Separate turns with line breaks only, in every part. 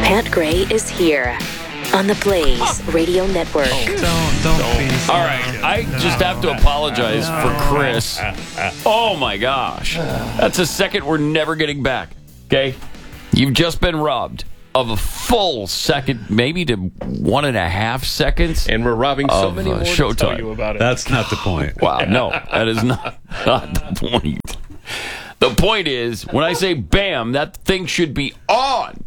Pat Gray is here on the Blaze Radio Network.
Don't please.
All right, I just have to apologize for Chris. Oh my gosh. That's a second we're never getting back. Okay? You've just been robbed of a full second, maybe to 1.5 seconds.
And we're robbing so many more to tell
showtime.
you about it.
That's not the point.
Wow, no, that is not the point. The point is, when I say bam, that thing should be on.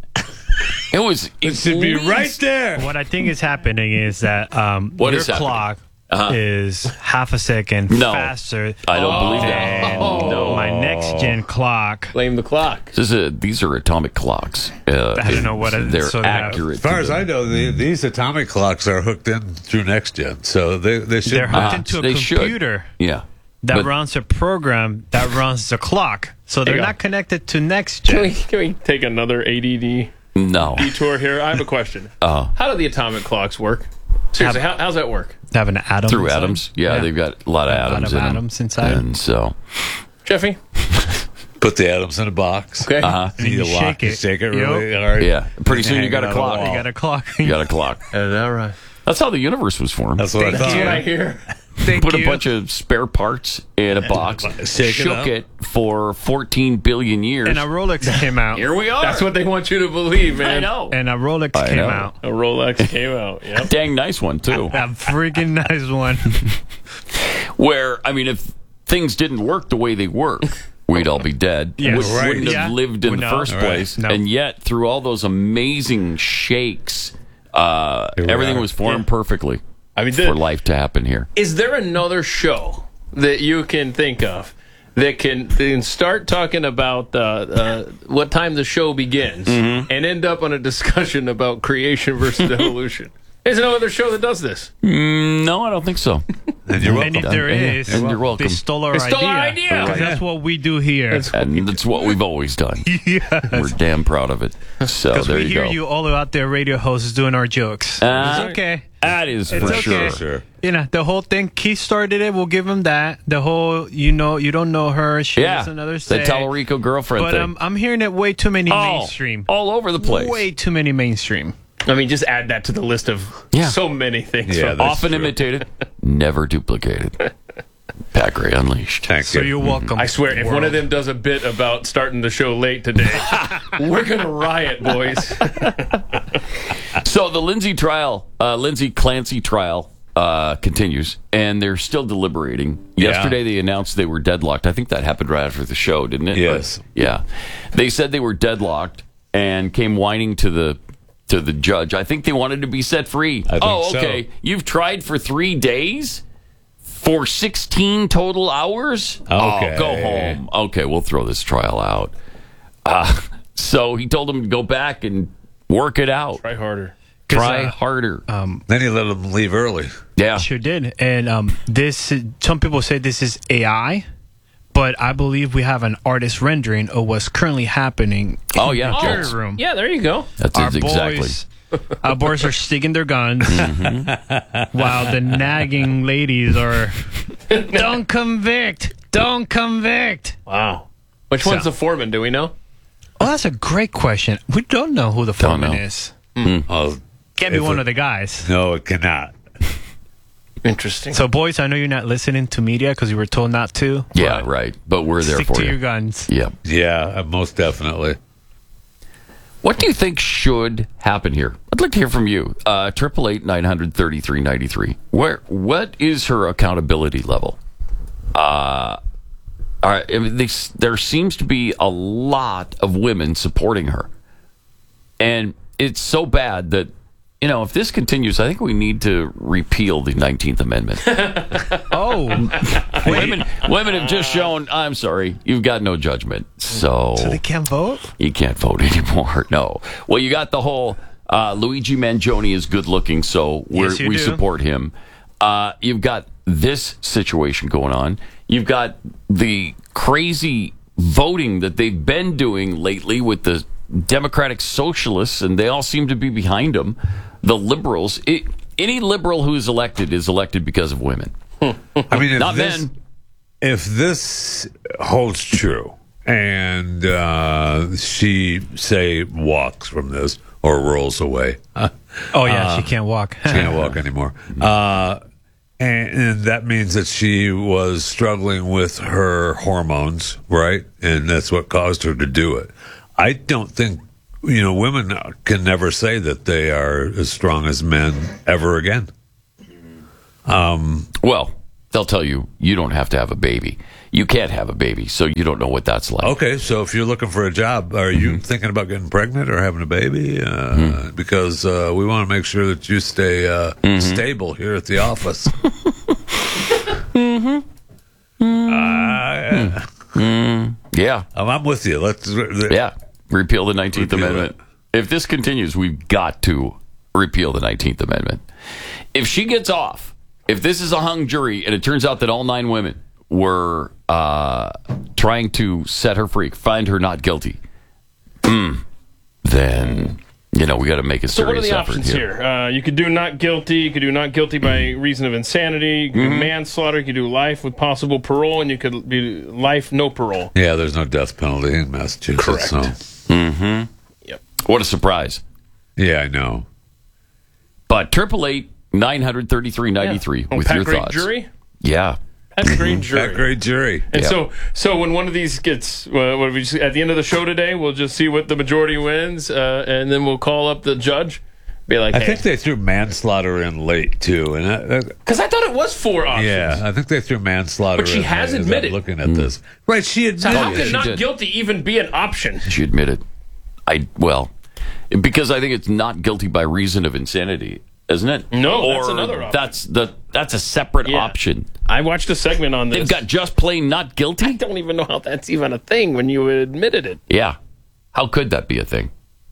It
should be right there.
What I think is happening is that
What
your
is happening?
clock is half a second faster
I don't believe that.
than
No.
my next gen clock.
Blame the clock.
These are atomic clocks.
I don't know what it is.
They're
So they have-
accurate.
As far
to
as
the-
I know, these atomic clocks are hooked in through next gen, so they should.
They're hooked into a
they should.
computer
Yeah.
that
But-
runs a program that runs the clock. So they're
Hang on.
not connected to next gen.
Can we take another ADD
No.
detour here? I have a question. How do the atomic clocks work? Seriously, how's that work?
They have an atom
Through
inside.
atoms. Yeah, they've got a lot of atoms in them.
atoms inside.
And so,
Jeffy?
put the atoms in a box.
Okay.
And
You
you
lock
shake
it,
it.
shake it
Yep.
really hard.
yeah. Pretty soon you
Hang
got
it
a
on the
clock.
wall.
You got a clock.
You got a clock.
Is that right?
That's how the universe was formed.
That's what I
That's what I
thought.
hear.
Thank
Put
you.
a bunch of spare parts in a box,
Shake it
shook
up.
it for 14 billion years.
And a Rolex came out.
Here we are.
That's what they want you to believe, man.
I know.
And a Rolex
I
came
know.
out.
A Rolex came out. Yep.
Dang nice one, too.
That freaking nice one.
Where, I mean, if things didn't work the way they work, we'd all be dead.
Yes.
We
Right.
wouldn't have
Yeah.
lived in the
No.
first
Right.
place.
No.
And yet, through all those amazing shakes, everything was formed perfectly
I mean,
for life to happen here.
is there another show that you can think of that can start talking about what time the show begins and end up on a discussion about creation versus evolution? There's no other show that does this.
No, I don't think so.
And you're
And
welcome.
if there
Yeah.
is,
And you're welcome.
they stole our
They stole our
idea.
idea.
Because that's what we do here.
And that's what we've always done. We're damn proud of it. So
Because
there
we
you
hear
go.
you all out there, radio hosts doing our jokes. it's okay.
That is
It's
for
okay.
sure.
Sure.
You know, the whole thing, Keith started it, we'll give him that. The whole, you don't know her, she
Yeah,
has another
the
say.
Tallarico girlfriend
But
thing.
I'm hearing it way too many mainstream.
all over the place.
Way too many mainstream.
I mean, just add that to the list of
Yeah.
so many things.
Yeah,
from-
that's
Often
true.
imitated, never duplicated. Pat Gray Unleashed.
Thank
So
you.
you're welcome.
I swear, if one of them does a bit about starting the show late today, we're going to riot, boys.
So the Lindsay Clancy trial continues, and they're still deliberating.
Yeah.
Yesterday they announced they were deadlocked. I think that happened right after the show, didn't it?
Yes.
Yeah. They said they were deadlocked and came whining to the judge. I think they wanted to be set free.
I think so.
Okay. You've tried for 3 days? For 16 total hours?
Okay.
Oh, go home. Okay, we'll throw this trial out. So he told them to go back and work it out.
Try harder.
Try harder.
Then you let them leave early.
Yeah.
Sure did. And some people say this is AI, but I believe we have an artist rendering of what's currently happening
Oh, yeah.
in the jury
That's-
room.
Yeah, there you go.
That's
Our
it, exactly.
boys are sticking their guns while the nagging ladies are, don't convict, don't convict.
Wow. Which one's the foreman? Do we know?
Oh, that's a great question. We don't know who the
Don't
foreman
know.
is.
Oh,
Can't be
If
one
it-
of the guys.
no, it cannot.
Interesting.
So, boys, I know you're not listening to media because you were told not to.
Yeah,
but
right. But we're there
Stick
for
to
you.
your guns.
Yeah.
Yeah, most definitely.
What do you think should happen here? I'd like to hear from you. 888-900-3393. What is her accountability level? All right, I mean, there seems to be a lot of women supporting her. And it's so bad that, if this continues, I think we need to repeal the 19th Amendment.
Oh,
Women have just shown, I'm sorry, you've got no judgment. So
they can't vote?
you can't vote anymore. No. Well, you got the whole Luigi Mangione is good looking, so
Yes, you
we
do.
support him. You've got this situation going on. You've got the crazy voting that they've been doing lately with the Democratic Socialists, and they all seem to be behind them. The liberals. Any liberal who is elected because of women.
I mean,
Not men.
if this holds true, and she, say, walks from this or rolls away.
Oh, yeah, she can't walk.
She can't walk anymore. And that means that she was struggling with her hormones, right? And that's what caused her to do it. I don't think, women can never say that they are as strong as men ever again.
Well, they'll tell you don't have to have a baby. You can't have a baby, so you don't know what that's like.
Okay, so if you're looking for a job, are you thinking about getting pregnant or having a baby? Because we want to make sure that you stay stable here at the office.
Yeah.
I'm with you.
Yeah. Repeal the 19th Amendment. If this continues, we've got to repeal the 19th Amendment. If she gets off, if this is a hung jury and it turns out that all 9 women were trying to set her free, find her not guilty, then, we got to make a serious effort.
So what are the options here? You could do not guilty. You could do not guilty by reason of insanity. You could do manslaughter. You could do life with possible parole, and you could be life, no parole.
Yeah, there's no death penalty in Massachusetts.
Correct.
So.
Yep.
What a surprise.
Yeah, I know.
But 888-933-93 with
Pat
your
Great
thoughts.
Jury?
Yeah.
Pat Great Jury.
Pat Great Jury.
And so when one of these gets, at the end of the show today, we'll just see what the majority wins, and then we'll call up the judge. Be like,
I think they threw manslaughter in late too, and
because I thought it was 4 options.
yeah, I think they threw manslaughter.
But she
in
has
late as I'm
admitted.
looking at this, right? She admitted.
So how could
she
not
did.
guilty even be an option?
She admitted. Because I think it's not guilty by reason of insanity, isn't it?
No, that's another option.
That's a separate option.
I watched a segment on this.
They've got just plain not guilty?
I don't even know how that's even a thing when you admitted it.
Yeah. How could that be a thing?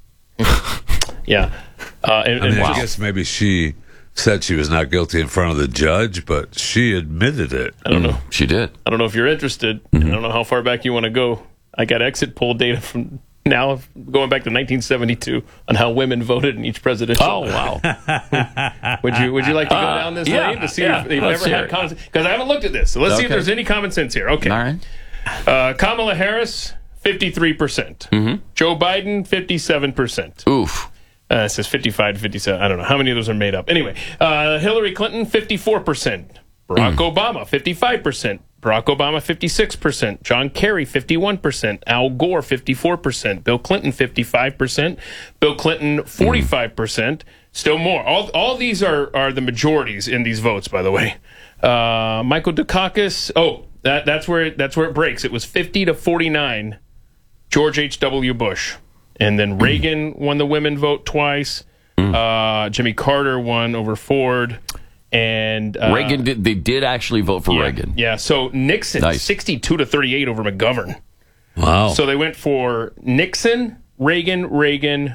Yeah.
I guess maybe she said she was not guilty in front of the judge, but she admitted it.
I don't know.
She did.
I don't know if you're interested. I don't know how far back you want to go. I got exit poll data from now going back to 1972 on how women voted in each presidential.
Oh, wow.
Would you like to go down this lane to see if they've
let's
ever
hear
had
it.
common sense? Because I haven't looked at this. So let's see if
Okay.
there's any common sense here. Okay.
All right.
Kamala Harris, 53%. Joe Biden, 57%.
Oof.
It says 55 to 57. I don't know. How many of those are made up? Anyway, Hillary Clinton, 54%. Barack Obama, 55%. Barack Obama, 56%. John Kerry, 51%. Al Gore, 54%. Bill Clinton, 55%. Bill Clinton, 45%. Still more. All these are the majorities in these votes, by the way. Michael Dukakis, that's where it breaks. It was 50 to 49. George H.W. Bush. And then Reagan won the women vote twice. Jimmy Carter won over Ford. And
Reagan did actually vote for Reagan.
Yeah, so Nixon,
Nice.
62 to 38 over McGovern.
Wow.
So they went for Nixon, Reagan,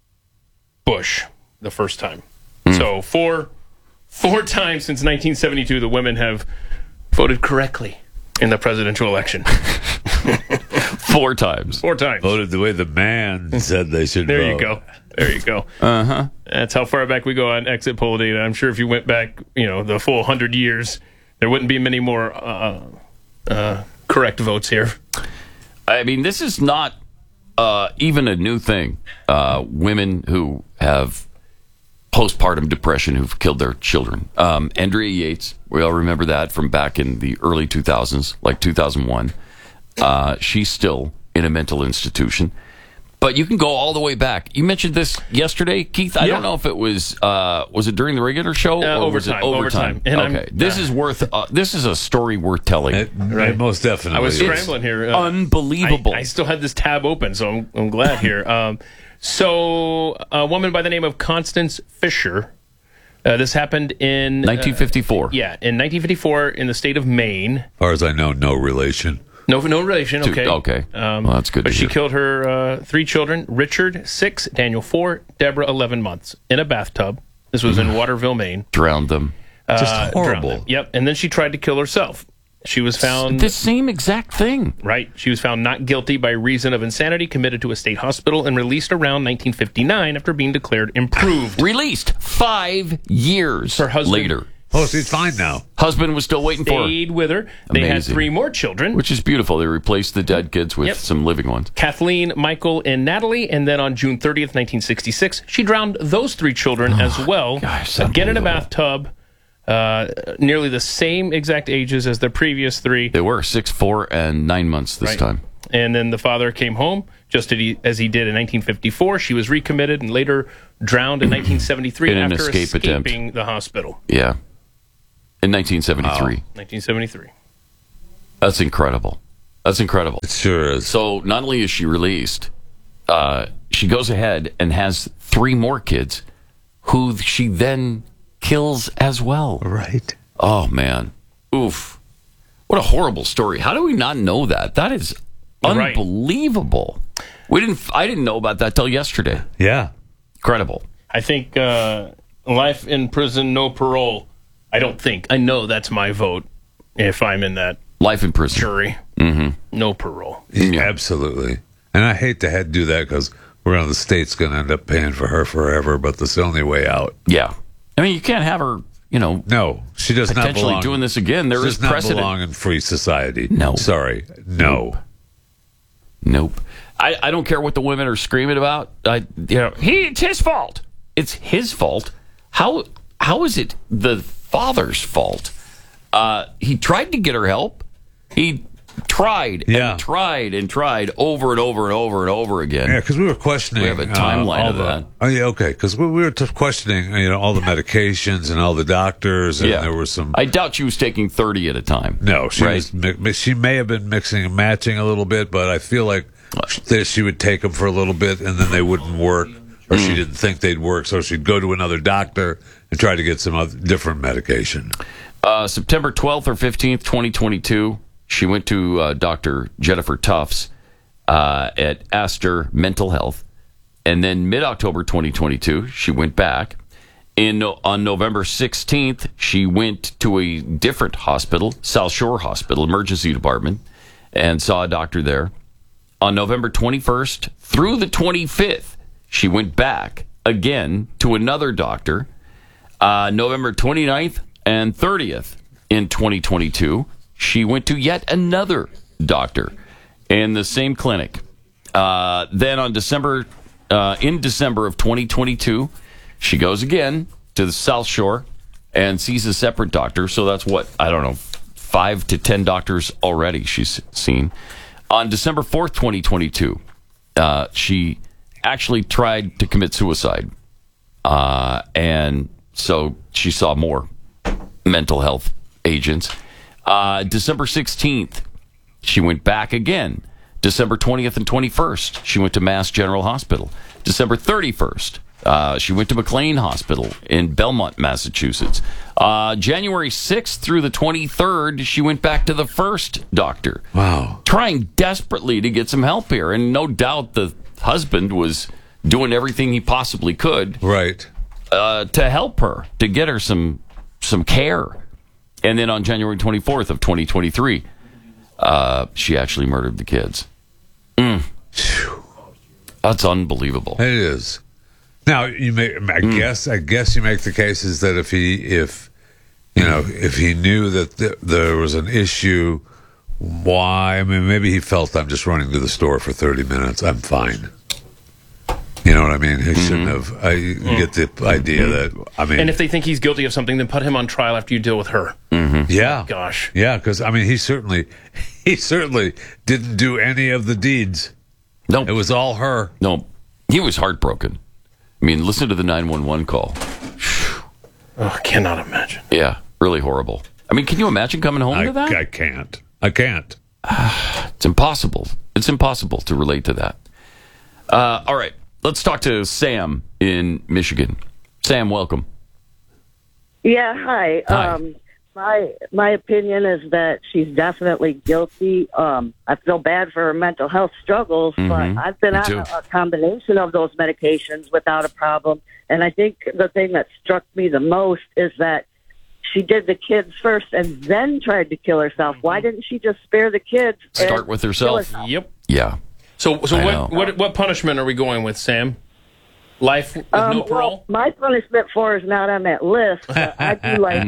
Bush the first time. So four times since 1972 the women have voted correctly in the presidential election.
4 times.
4 times.
Voted the way the man said they should
There
vote.
you go. There you go. That's how far back we go on exit poll data. I'm sure if you went back, the full 100 years, there wouldn't be many more correct votes here.
I mean, this is not even a new thing. Women who have postpartum depression who've killed their children. Andrea Yates, we all remember that from back in the early 2000s, like 2001. She's still in a mental institution. But you can go all the way back. You mentioned this yesterday, Keith. I don't know if it was it during the regular show or was it overtime?
And
okay, this is a story worth telling.
It most definitely.
I was
is.
scrambling here.
Unbelievable.
I still had this tab open, so I'm glad here. So a woman by the name of Constance Fisher. This happened in
1954.
in 1954 in the state of Maine.
As far as I know, no relation.
No relation. Okay.
Okay. Well, that's good
But
to
she
hear.
killed her 3 children: Richard 6, Daniel 4, Deborah 11 months in a bathtub. This was in Waterville, Maine.
Drowned them.
Just horrible.
Drowned them. Yep. And then she tried to kill herself. She was found
The same exact thing.
right. She was found not guilty by reason of insanity, committed to a state hospital, and released around 1959 after being declared improved.
Released 5 years
Her husband,
later.
Oh, she's fine now.
Husband was still waiting for her.
Stayed with her. They had
Amazing.
3 more children.
Which is beautiful. They replaced the dead kids with
Yep.
some living ones.
Kathleen, Michael, and Natalie. And then on June 30th, 1966, she drowned those 3 children as well.
gosh,
again in a
unbelievable.
bathtub. Nearly the same exact ages as the previous 3.
They were 6, 4, and 9 months this time.
And then the father came home, just as he did in 1954. She was recommitted and later drowned in 1973
In an
after
escape attempt.
escaping the hospital.
Yeah. In 1973.
1973.
That's incredible. That's incredible.
It sure is.
So not only is she released, she goes ahead and has 3 more kids who she then kills as well.
Right.
Oh, man. Oof. What a horrible story. How do we not know that? That is
Right.
unbelievable. I didn't know about that till yesterday.
Yeah.
Incredible.
I think life in prison, no parole. I know that's my vote if I'm in that
Life in prison.
jury. No parole.
Yeah.
Absolutely. And I hate to do that because the state's going to end up paying for her forever, but that's the only way out.
Yeah. I mean, you can't have her,
No, she does not
potentially
belong.
doing this again. There
She
is
does not
precedent.
belong in free society.
No.
Sorry. No.
Nope. I don't care what the women are screaming about. It's his fault. It's his fault. How is it the father's fault? He tried to get her help. He tried
Yeah.
and tried and tried over and over and over and over again.
Yeah, because we were questioning.
We have a timeline
all
of
the-
that.
Oh, yeah, okay. Because we were questioning, all the medications and all the doctors, and there was some.
I doubt she was taking 30 at a time.
No, she
right?
was. She may have been mixing and matching a little bit, but I feel like that she would take them for a little bit, and then they wouldn't work, or she didn't think they'd work, so she'd go to another doctor and try to get some other, different medication.
September 12th or 15th, 2022, she went to Dr. Jennifer Tufts at Astor Mental Health. And then mid-October 2022, she went back. On November 16th, she went to a different hospital, South Shore Hospital, emergency department, and saw a doctor there. On November 21st through the 25th, she went back again to another doctor. November 29th and 30th in 2022, she went to yet another doctor in the same clinic. Then in December of 2022, she goes again to the South Shore and sees a separate doctor. So that's 5 to 10 doctors already she's seen. On December 4th, 2022, she actually tried to commit suicide. And so she saw more mental health agents. December 16th, she went back again. December 20th and 21st, she went to Mass General Hospital. December 31st, she went to McLean Hospital in Belmont, Massachusetts. January 6th through the 23rd, she went back to the first doctor.
Wow.
Trying desperately to get some help here. And no doubt the husband was doing everything he possibly could
Right.
to help her, to get her some care. And then on January 24th of 2023, she actually murdered the kids. That's unbelievable.
It is. Now you may. I guess you make the cases that if he knew that there was an issue, why? I mean, maybe he felt I'm just running to the store for 30 minutes. I'm fine. You know what I mean? He shouldn't have. I get the idea that. I mean,
And if they think he's guilty of something, then put him on trial after you deal with her.
yeah,
Gosh.
yeah, because I mean, he certainly didn't do any of the deeds.
No,
It was all her.
no, he was heartbroken. I mean, listen to the 911 call.
Oh, I cannot imagine.
Yeah, really horrible. I mean, can you imagine coming home to that?
I can't. I can't.
It's impossible. It's impossible to relate to that. All right, let's talk to Sam in Michigan. Sam, welcome.
Yeah, hi.
Hi.
My opinion is that she's definitely guilty. I feel bad for her mental health struggles, but I've been
Me
on
too.
a combination of those medications without a problem. And I think the thing that struck me the most is that she did the kids first and then tried to kill herself. Why didn't she just spare the kids? and
Start with
kill
herself.
herself?
Yep.
Yeah.
So
I know.
what punishment are we going with, Sam? Life with no parole?
Well, my punishment for is not on that list. But I do life.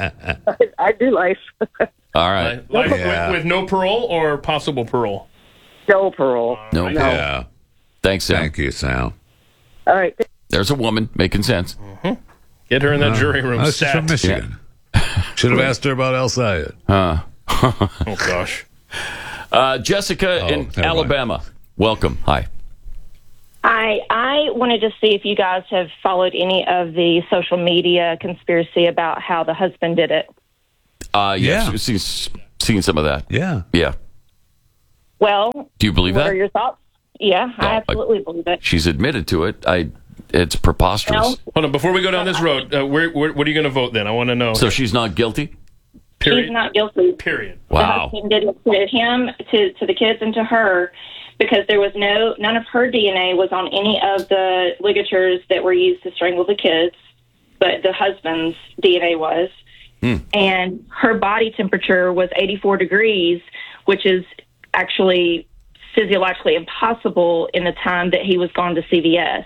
I do life.
All right.
Life with no parole or possible parole?
No parole.
No.
Yeah.
Thanks, Sam.
Thank you, Sam.
All right.
There's a woman making sense.
Get her in that jury room.
She's from Michigan. Should have asked her about El Sayed.
Oh, gosh.
Jessica in
never mind.
Alabama. Welcome. Hi.
Hi, I wanted to see if you guys have followed any of the social media conspiracy about how the husband did it.
Yes,
Yeah.
seen some of that.
Yeah.
Yeah.
Well,
Do you believe
what
that?
are your thoughts? Yeah,
No,
I absolutely believe it.
She's admitted to it. It's preposterous.
No.
Hold on. Before we go down this road, what are you going to vote then? I want to know.
So she's not guilty?
Period.
She's not guilty.
Period.
Wow.
The husband did it to him, to the kids, and to her, because there was none of her DNA was on any of the ligatures that were used to strangle the kids, but the husband's DNA was. And her body temperature was 84 degrees, which is actually physiologically impossible in the time that he was gone to CVS.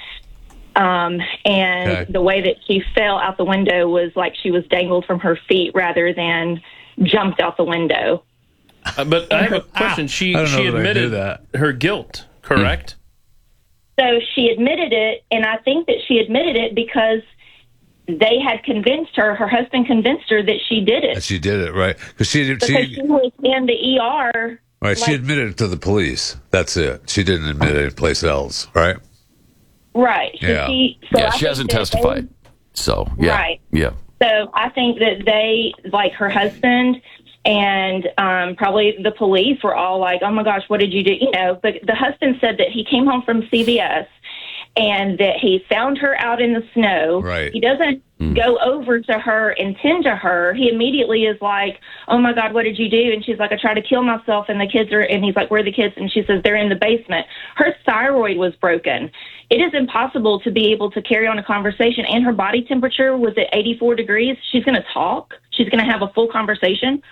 And
Okay.
the way that she fell out the window was like she was dangled from her feet rather than jumped out the window.
But I have a question. She
I don't know that I knew
admitted
that.
her guilt, correct?
So she admitted it, and I think that she admitted it because they had convinced her, her husband convinced her that she did it.
And she did it, right? Because she
Was in the ER.
right. She admitted it to the police. That's it. She didn't admit it anyplace else, right?
Right. So
Yeah.
I
She
think
hasn't
that
testified. So, yeah.
Right.
Yeah.
So I think that they, like her husband and probably the police, were all like, "Oh my gosh, what did you do?" But the husband said that he came home from CVS and that he found her out in the snow.
Right.
He doesn't go over to her and tend to her. He immediately is like, "Oh my God, what did you do?" And she's like, "I tried to kill myself." And the kids are, and he's like, "Where are the kids?" And she says, "They're in the basement." Her thyroid was broken. It is impossible to be able to carry on a conversation. And her body temperature was at 84 degrees. She's going to talk. She's going to have a full conversation.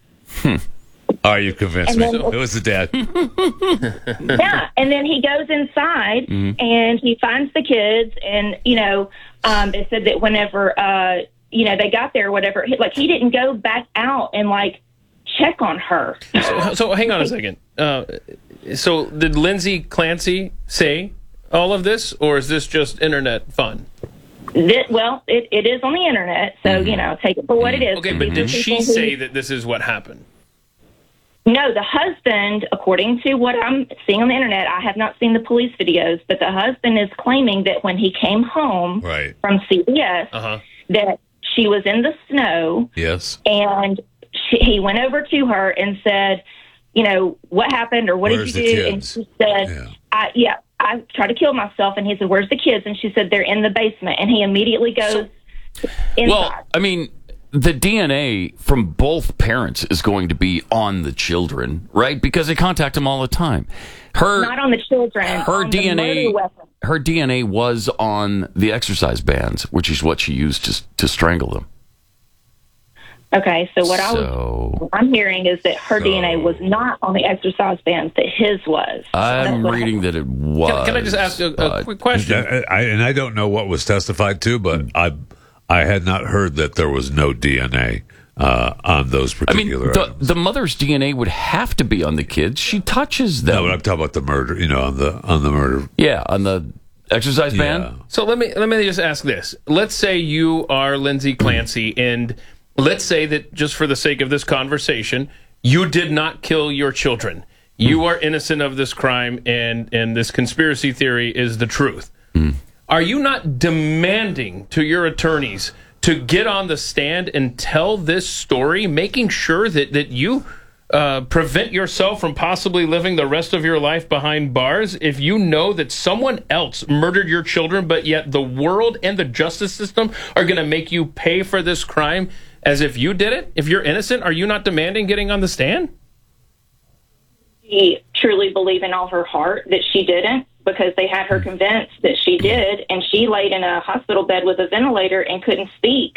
Are you convinced
And
me?
then-
It was the dad.
Yeah, and then he goes inside and he finds the kids, and they said that whenever they got there, or whatever, he didn't go back out and check on her.
So hang on a second. So did Lindsay Clancy say all of this, or is this just internet fun?
It is on the internet, so take it for what it is.
Okay, but did she say that this is what happened?
No, the husband, according to what I'm seeing on the internet, I have not seen the police videos, but the husband is claiming that when he came home
Right.
from CVS, that she was in the snow,
Yes.
and he went over to her and said, "What happened, or what
Where's
did
the
you do?"
kids?
And she said, I tried to kill myself. And he said, "Where's the kids?" And she said, "They're in the basement." And he immediately goes inside.
Well, I mean, the DNA from both parents is going to be on the children, right? Because they contact them all the time.
Not on the children.
Her
on the
DNA,
murder weapon.
her DNA was on the exercise bands, which is what she used to strangle them.
Okay, so what I'm hearing is that her DNA was not on the exercise bands, that his was.
I'm reading that it was.
Can I just ask a quick question?
I don't know what was testified to, but I had not heard that there was no DNA on those
I mean,
particular items.
the mother's DNA would have to be on the kids. She touches them.
No, but I'm talking about the murder. On the murder.
Yeah, on the exercise band.
Yeah.
So let me just ask this. Let's say you are Lindsay Clancy, and let's say that just for the sake of this conversation, you did not kill your children. You are innocent of this crime, and this conspiracy theory is the truth. Are you not demanding to your attorneys to get on the stand and tell this story, making sure that you prevent yourself from possibly living the rest of your life behind bars if you know that someone else murdered your children, but yet the world and the justice system are going to make you pay for this crime as if you did it? If you're innocent, are you not demanding getting on the stand?
She truly believed in all her heart that she didn't, because they had her convinced that she did, and she laid in a hospital bed with a ventilator and couldn't speak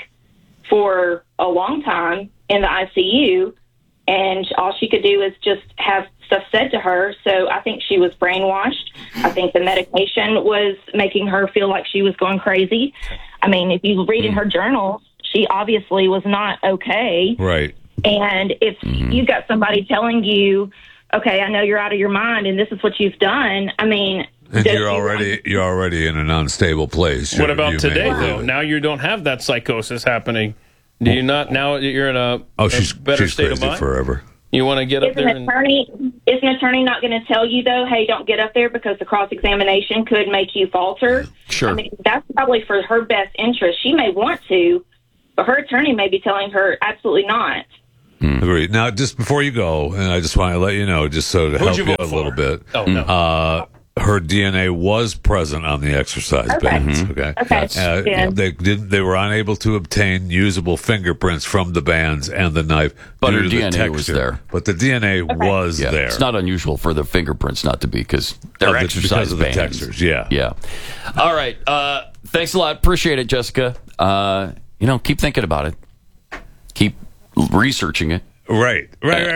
for a long time in the ICU, and all she could do is just have stuff said to her. So I think she was brainwashed. I think the medication was making her feel like she was going crazy. I mean, if you read in her journals, she obviously was not okay.
Right.
And if you've got somebody telling you, okay, I know you're out of your mind and this is what you've done, I mean...
And you're already in an unstable place.
What about today, though? Now you don't have that psychosis happening. Do you not? Now you're in a better
she's
state of
crazy
mind?
forever.
You want to get up there? Is an attorney not going to tell you, though, hey, don't get up there because the cross-examination could make you falter?
Sure.
I mean, that's probably for her best interest. She may want to, but her attorney may be telling her absolutely not.
Agreed. Now, just before you go, and I just want to let you know, just so to help you out a little bit.
Oh, no.
Her DNA was present on the exercise bands. Okay. They were unable to obtain usable fingerprints from the bands and the knife.
But
due
her
to the
DNA
texture.
was there.
But the DNA was there.
It's not unusual for the fingerprints not to be because they're exercise
because of the
bands.
textures. Yeah.
Yeah. All right. Thanks a lot. Appreciate it, Jessica. Keep thinking about it. Keep researching it.
Right.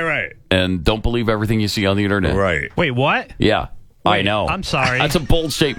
And don't believe everything you see on the internet.
Right.
Wait, what?
Yeah. I know.
I'm sorry.
That's a bold statement.